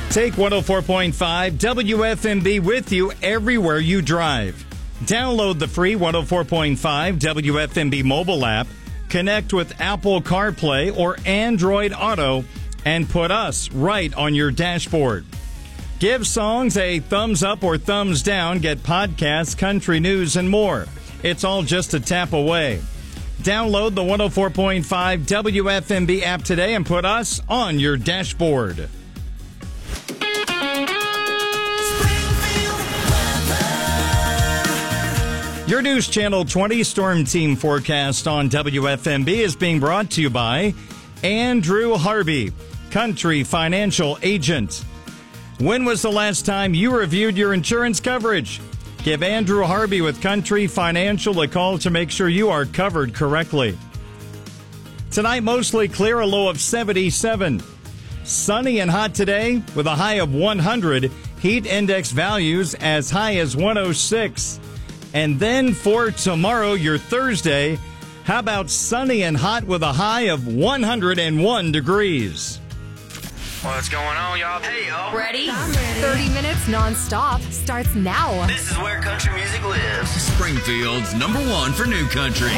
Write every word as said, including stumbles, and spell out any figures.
Take one oh four point five W F M B with you everywhere you drive. Download the free one oh four point five W F M B mobile app, connect with Apple CarPlay or Android Auto, and put us right on your dashboard. Give songs a thumbs up or thumbs down, get podcasts, country news, and more. It's all just a tap away. Download the one oh four point five W F M B app today and put us on your dashboard. Your News Channel twenty Storm Team forecast on W F M B is being brought to you by Andrew Harvey, Country Financial Agent. When was the last time you reviewed your insurance coverage? Give Andrew Harvey with Country Financial a call to make sure you are covered correctly. Tonight, mostly clear, a low of seventy-seven. Sunny and hot today with a high of one hundred. Heat index values as high as one oh six. And then for tomorrow, your Thursday, how about sunny and hot with a high of one hundred one degrees? What's going on, y'all? Hey, y'all. Ready? I'm ready. thirty minutes non-stop starts now. This is where country music lives. Springfield's number one for new country.